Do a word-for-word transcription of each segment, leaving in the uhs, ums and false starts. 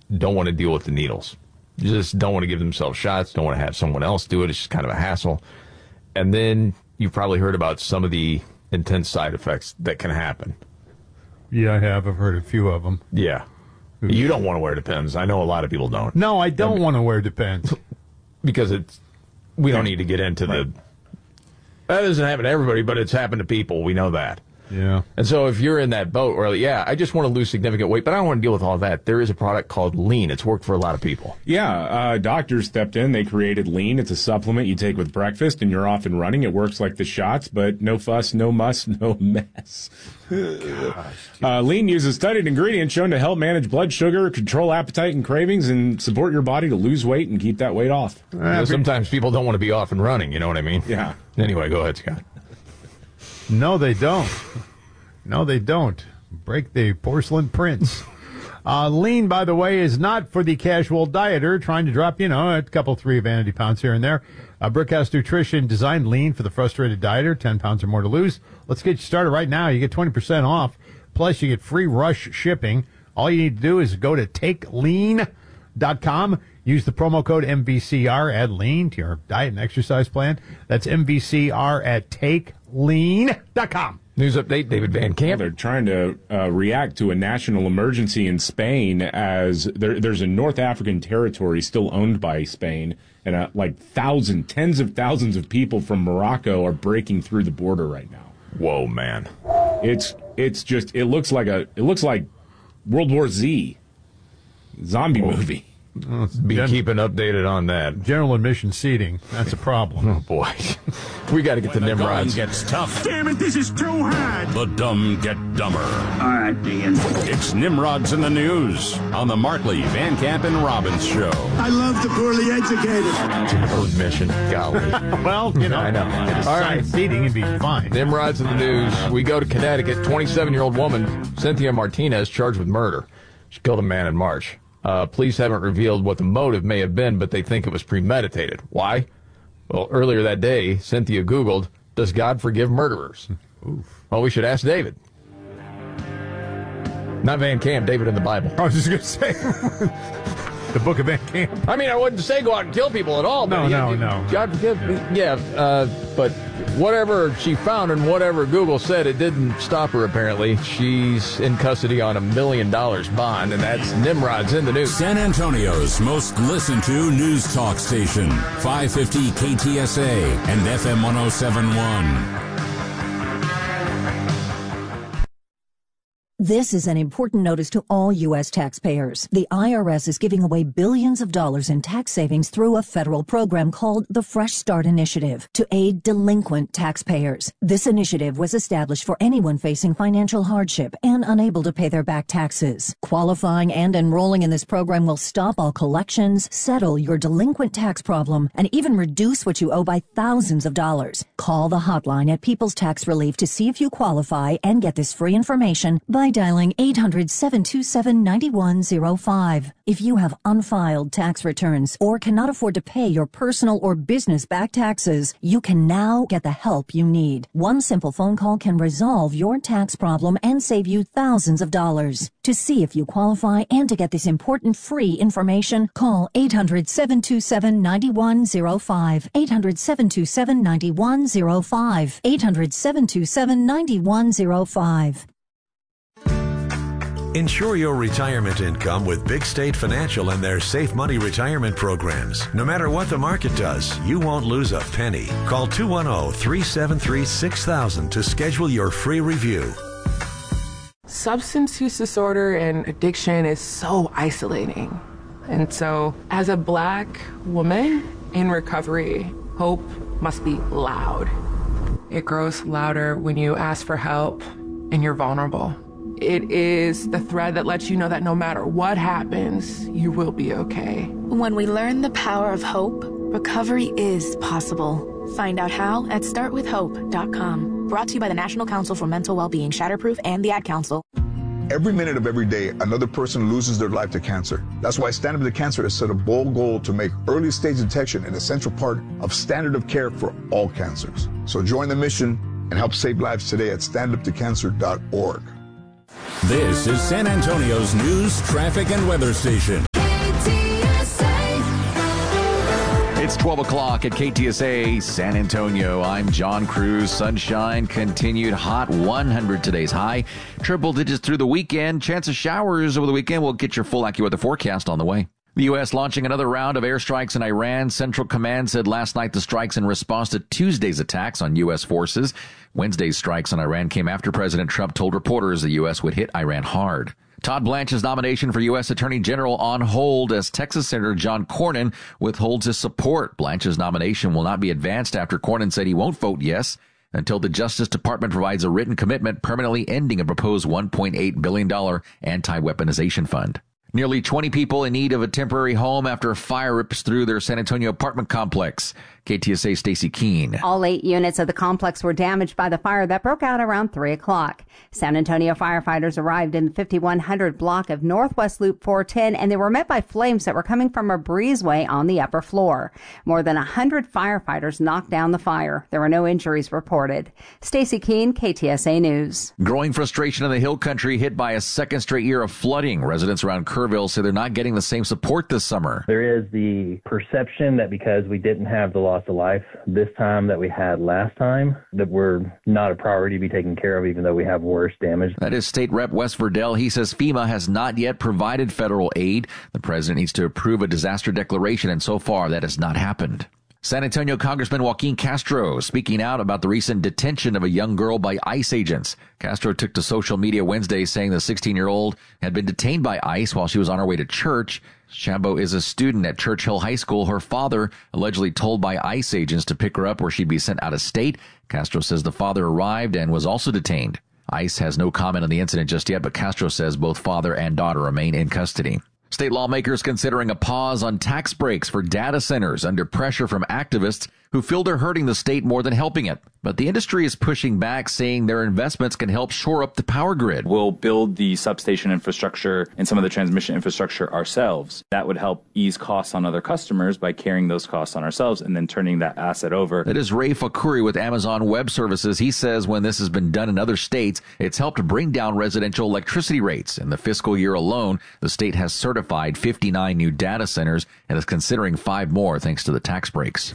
don't want to deal with the needles. Just don't want to give themselves shots, don't want to have someone else do it. It's just kind of a hassle. And then you've probably heard about some of the intense side effects that can happen. Yeah, I have. I've heard a few of them. Yeah. You don't want to wear Depends. I know a lot of people don't. No, I don't I mean, want to wear Depends. Because it's, we don't need to get into right. the, that doesn't happen to everybody, but it's happened to people. We know that. Yeah. And so if you're in that boat where, yeah, I just want to lose significant weight, but I don't want to deal with all that, there is a product called Lean. It's worked for a lot of people. Yeah. Uh, doctors stepped in. They created Lean. It's a supplement you take with breakfast, and you're off and running. It works like the shots, but no fuss, no muss, no mess. Gosh, uh, Lean uses studied ingredients shown to help manage blood sugar, control appetite and cravings, and support your body to lose weight and keep that weight off. You know, sometimes people don't want to be off and running. You know what I mean? Yeah. Anyway, go ahead, Scott. No, they don't. No, they don't. Break the porcelain prince. Uh, lean, by the way, is not for the casual dieter trying to drop, you know, a couple, three vanity pounds here and there. Uh, Brickhouse Nutrition designed Lean for the frustrated dieter, ten pounds or more to lose. Let's get you started right now. You get twenty percent off. Plus, you get free rush shipping. All you need to do is go to take lean dot com. Use the promo code M V C R, add lean to your diet and exercise plan. That's M V C R at take lean dot com. News update, David Van Camp. Well, they're trying to uh, react to a national emergency in Spain as there, there's a North African territory still owned by Spain, and uh, like thousands, tens of thousands of people from Morocco are breaking through the border right now. Whoa, man. It's it's just, it looks like a, it looks like World War Z zombie Whoa. movie. Well, be Gen- keeping updated on that. General admission seating. That's a problem. Oh, boy. We got to get to Nimrods. The gets tough. Damn it, this is too hard. The dumb get dumber. All right, Dean. It's Nimrods in the News on the Markley, Van Camp, and Robbins Show. I love the poorly educated. General admission. Golly. Well, you know. I know. All right, seating would be fine. Nimrods in the News. We go to Connecticut. twenty-seven-year-old woman, Cynthia Martinez, charged with murder. She killed a man in March. Uh, police haven't revealed what the motive may have been, but they think it was premeditated. Why? Well, earlier that day, Cynthia Googled, does God forgive murderers? Oof. Well, we should ask David. Not Van Camp, David in the Bible. I was just going to say, the book of Van Camp. I mean, I wouldn't say go out and kill people at all. No, but no, yeah, no. God forgive me. Yeah, uh, but whatever she found and whatever Google said, it didn't stop her, apparently. She's in custody on a million dollars bond, and that's Nimrod's in the News. San Antonio's most listened to news talk station, five fifty K T S A and F M one oh seven point one. This is an important notice to all U S taxpayers. The I R S is giving away billions of dollars in tax savings through a federal program called the Fresh Start Initiative to aid delinquent taxpayers. This initiative was established for anyone facing financial hardship and unable to pay their back taxes. Qualifying and enrolling in this program will stop all collections, settle your delinquent tax problem, and even reduce what you owe by thousands of dollars. Call the hotline at People's Tax Relief to see if you qualify and get this free information by dialing eight hundred, seven two seven, nine one zero five. If you have unfiled tax returns or cannot afford to pay your personal or business back taxes, you can now get the help you need. One simple phone call can resolve your tax problem and save you thousands of dollars. To see if you qualify and to get this important free information, call eight hundred, seven two seven, nine one zero five. eight hundred, seven two seven, nine one zero five. eight hundred, seven two seven, nine one zero five. Ensure your retirement income with Big State Financial and their Safe Money retirement programs. No matter what the market does, you won't lose a penny. Call two one zero, three seven three, six thousand to schedule your free review. Substance use disorder and addiction is so isolating. And so, as a Black woman in recovery, hope must be loud. It grows louder when you ask for help and you're vulnerable. It is the thread that lets you know that no matter what happens, you will be okay. When we learn the power of hope, recovery is possible. Find out how at start with hope dot com. Brought to you by the National Council for Mental Wellbeing, Shatterproof, and the Ad Council. Every minute of every day, another person loses their life to cancer. That's why Stand Up to Cancer has set a bold goal to make early stage detection an essential part of standard of care for all cancers. So join the mission and help save lives today at stand up to cancer dot org. This is San Antonio's news, traffic, and weather station. It's twelve o'clock at K T S A San Antonio. I'm John Cruz. Sunshine continued hot, one hundred today's high. Triple digits through the weekend. Chance of showers over the weekend. We'll get your full AccuWeather forecast on the way. The U S launching another round of airstrikes in Iran. Central Command said last night the strikes in response to Tuesday's attacks on U S forces. Wednesday's strikes on Iran came after President Trump told reporters the U S would hit Iran hard. Todd Blanche's nomination for U S Attorney General on hold as Texas Senator John Cornyn withholds his support. Blanche's nomination will not be advanced after Cornyn said he won't vote yes until the Justice Department provides a written commitment permanently ending a proposed one point eight billion dollars anti-weaponization fund. Nearly twenty people in need of a temporary home after a fire rips through their San Antonio apartment complex. K T S A Stacy Keene. All eight units of the complex were damaged by the fire that broke out around three o'clock. San Antonio firefighters arrived in the fifty-one hundred block of Northwest Loop four ten, and they were met by flames that were coming from a breezeway on the upper floor. More than one hundred firefighters knocked down the fire. There were no injuries reported. Stacy Keene, K T S A News. Growing frustration in the Hill Country hit by a second straight year of flooding. Residents around Kerrville say they're not getting the same support this summer. There is the perception that because we didn't have the loss of life this time that we had last time, that we're not a priority to be taken care of, even though we have worse damage. That is State Rep Wes Verdell. He says FEMA has not yet provided federal aid. The president needs to approve a disaster declaration, and so far that has not happened. San Antonio Congressman Joaquin Castro speaking out about the recent detention of a young girl by ICE agents. Castro took to social media Wednesday saying the sixteen-year-old had been detained by ICE while she was on her way to church. Shambo is a student at Churchill High School. Her father allegedly told by ICE agents to pick her up where she'd be sent out of state. Castro says the father arrived and was also detained. ICE has no comment on the incident just yet, but Castro says both father and daughter remain in custody. State lawmakers considering a pause on tax breaks for data centers under pressure from activists who feel they're hurting the state more than helping it. But the industry is pushing back, saying their investments can help shore up the power grid. We'll build the substation infrastructure and some of the transmission infrastructure ourselves. That would help ease costs on other customers by carrying those costs on ourselves and then turning that asset over. That is Ray Fakuri with Amazon Web Services. He says when this has been done in other states, it's helped bring down residential electricity rates. In the fiscal year alone, the state has certified fifty-nine new data centers and is considering five more thanks to the tax breaks.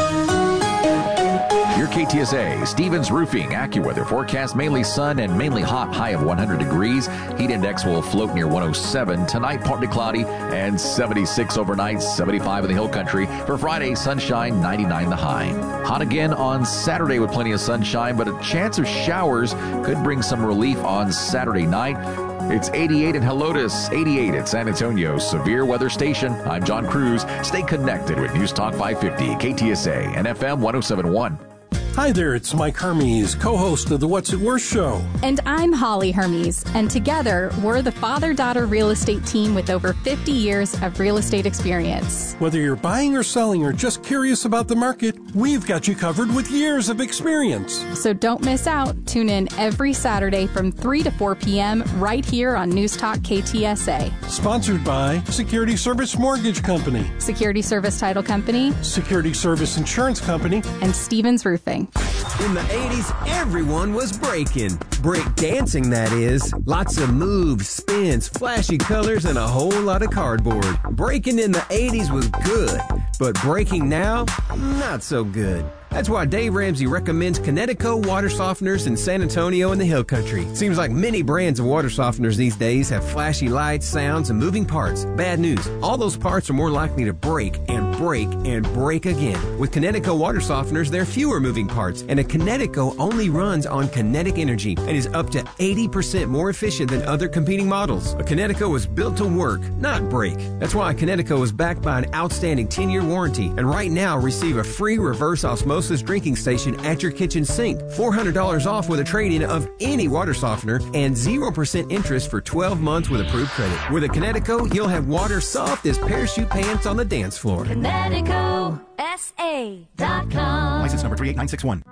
Your K T S A, Stevens Roofing, AccuWeather forecast mainly sun and mainly hot, high of one hundred degrees. Heat index will float near one oh seven. Tonight, partly cloudy and seventy-six overnight, seventy-five in the Hill Country. For Friday, sunshine, ninety-nine the high. Hot again on Saturday with plenty of sunshine, but a chance of showers could bring some relief on Saturday night. It's eighty-eight in Helotes, eighty-eight at San Antonio Severe Weather Station. I'm John Cruz. Stay connected with News Talk five fifty, K T S A, and F M one oh seven point one. Hi there, it's Mike Hermes, co-host of the What's It Worth show. And I'm Holly Hermes, and together we're the father-daughter real estate team with over fifty years of real estate experience. Whether you're buying or selling or just curious about the market, we've got you covered with years of experience. So don't miss out. Tune in every Saturday from three to four p.m. right here on News Talk K T S A. Sponsored by Security Service Mortgage Company, Security Service Title Company, Security Service Insurance Company, and Stevens Roofing. In the eighties, everyone was breaking. Break dancing, that is. Lots of moves, spins, flashy colors, and a whole lot of cardboard. Breaking in the eighties was good, but breaking now, not so good. That's why Dave Ramsey recommends Kinetico water softeners in San Antonio and the Hill Country. Seems like many brands of water softeners these days have flashy lights, sounds, and moving parts. Bad news. All those parts are more likely to break and break and break again. With Kinetico water softeners, there are fewer moving parts, and a Kinetico only runs on kinetic energy and is up to eighty percent more efficient than other competing models. A Kinetico was built to work, not break. That's why Kinetico is backed by an outstanding ten-year warranty, and right now receive a free reverse osmosis drinking station at your kitchen sink. four hundred dollars off with a trade-in of any water softener and zero percent interest for twelve months with approved credit. With a Kinetico, you'll have water soft as parachute pants on the dance floor. Kinetico S A dot com. License number three eight nine six one.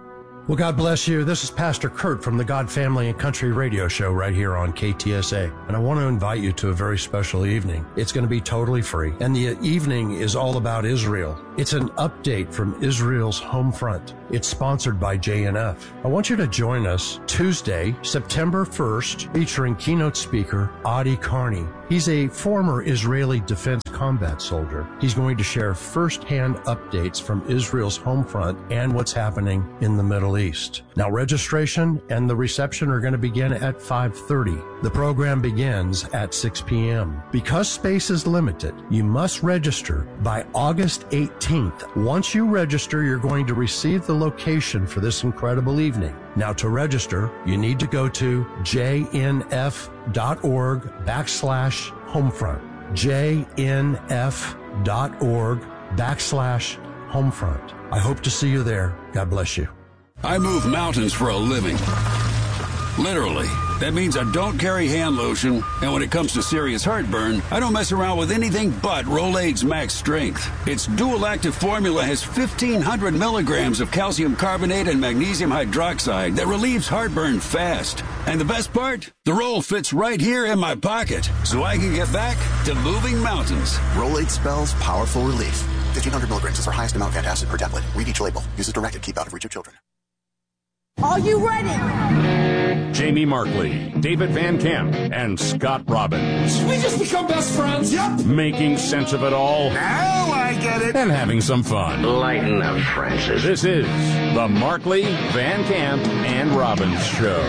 Well, God bless you. This is Pastor Kurt from the God Family and Country Radio Show right here on K T S A. And I want to invite you to a very special evening. It's going to be totally free. And the evening is all about Israel. It's an update from Israel's home front. It's sponsored by J N F. I want you to join us Tuesday, September first, featuring keynote speaker Adi Carney. He's a former Israeli defense combat soldier. He's going to share firsthand updates from Israel's home front and what's happening in the Middle East. Now, registration and the reception are going to begin at five thirty. The program begins at six p.m. Because space is limited, you must register by August eighteenth. Once you register, you're going to receive the location for this incredible evening. Now, to register, you need to go to jnf.org backslash homefront. jnf.org backslash homefront. I hope to see you there. God bless you. I move mountains for a living. Literally. That means I don't carry hand lotion, and when it comes to serious heartburn, I don't mess around with anything but Rolaids Max Strength. Its dual-active formula has fifteen hundred milligrams of calcium carbonate and magnesium hydroxide that relieves heartburn fast. And the best part? The roll fits right here in my pocket, so I can get back to moving mountains. Rolaids spells powerful relief. fifteen hundred milligrams is our highest amount of antacid per tablet. Read each label. Use as directed. Keep out of reach of children. Are you ready? Jamie Markley, David Van Camp, and Scott Robbins. We just become best friends. Yep. Making sense of it all. Now I get it. And having some fun. Lighten up, Francis. This is the Markley, Van Camp, and Robbins Show.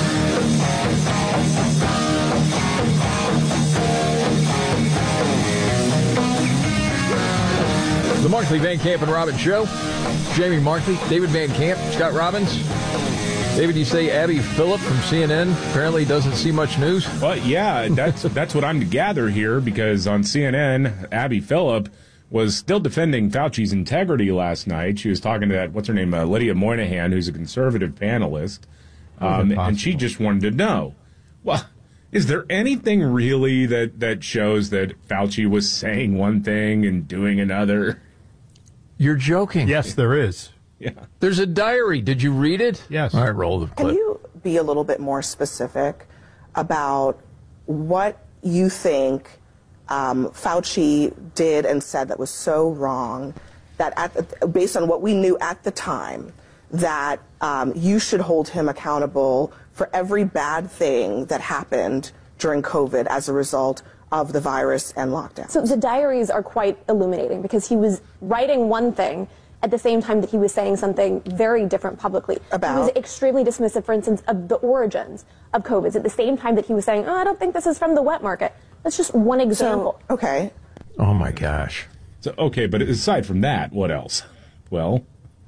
The Markley, Van Camp, and Robbins Show. Jamie Markley, David Van Camp, Scott Robbins. David, you say Abby Phillip from C N N apparently doesn't see much news? Well, yeah, that's that's what I'm to gather here, because on C N N, Abby Phillip was still defending Fauci's integrity last night. She was talking to that, what's her name, uh, Lydia Moynihan, who's a conservative panelist, um, and she just wanted to know, well, is there anything really that, that shows that Fauci was saying one thing and doing another? You're joking. Yes, there is. Yeah. There's a diary. Did you read it? Yes. All right, roll the clip. Can you be a little bit more specific about what you think um, Fauci did and said that was so wrong, that at the, based on what we knew at the time, that um, you should hold him accountable for every bad thing that happened during COVID as a result of the virus and lockdown? So the diaries are quite illuminating, because he was writing one thing at the same time that he was saying something very different publicly. About? He was extremely dismissive, for instance, of the origins of COVID at the same time that he was saying, oh, I don't think this is from the wet market. That's just one example. So, okay. Oh, my gosh. So, okay, but aside from that, what else? Well,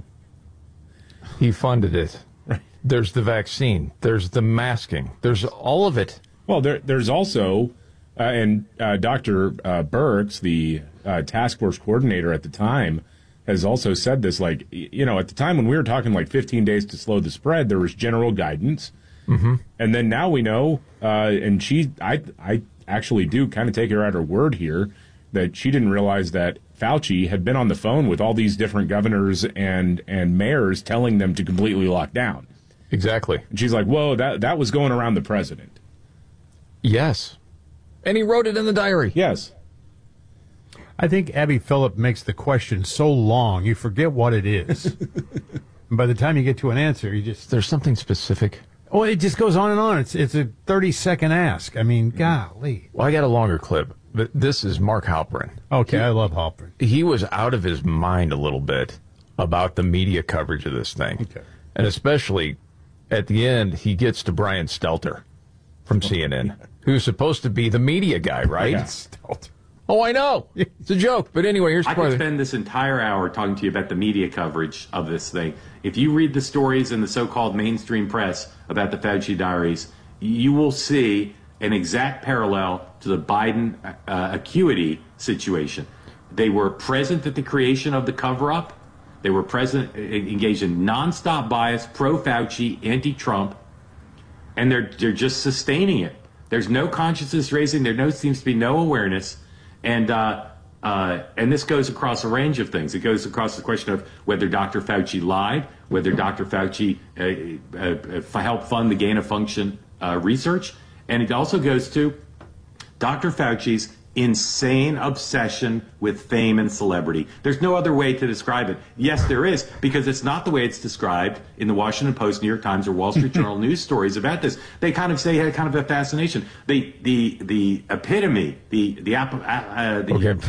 he funded it. Right. There's the vaccine. There's the masking. There's all of it. Well, there, there's also, uh, and uh, Doctor Uh, Birx, the uh, task force coordinator at the time, has also said this, like, you know, at the time when we were talking like fifteen days to slow the spread, there was general guidance. Mm-hmm. And then now we know, uh, and she, I, I actually do kind of take her at her word here, that she didn't realize that Fauci had been on the phone with all these different governors and, and mayors telling them to completely lock down. Exactly. And she's like, whoa, that, that was going around the president. Yes. And he wrote it in the diary. Yes. I think Abby Phillip makes the question so long, you forget what it is. And by the time you get to an answer, you just... There's something specific. Oh, it just goes on and on. It's it's a thirty-second ask. I mean, golly. Well, I got a longer clip, but this is Mark Halperin. Okay, he, I love Halperin. He was out of his mind a little bit about the media coverage of this thing. Okay. And especially at the end, he gets to Brian Stelter from C N N, who's supposed to be the media guy, right? Yeah, Stelter. Oh, I know. It's a joke. But anyway, here's the I part. could spend this entire hour talking to you about the media coverage of this thing. If you read the stories in the so-called mainstream press about the Fauci diaries, you will see an exact parallel to the Biden uh, acuity situation. They were present at the creation of the cover-up. They were present, engaged in nonstop bias, pro-Fauci, anti-Trump, and they're they're just sustaining it. There's no consciousness raising. There no seems to be no awareness. And uh, Uh, and this goes across a range of things. It goes across the question of whether Doctor Fauci lied, whether Doctor Fauci uh, uh, uh, helped fund the gain-of-function uh, research, and it also goes to Doctor Fauci's insane obsession with fame and celebrity. There's no other way to describe it. Yes, there is, because it's not the way it's described in the Washington Post, New York Times, or Wall Street Journal news stories about this. They kind of say had kind of a fascination. The the the epitome, the the, uh, the okay.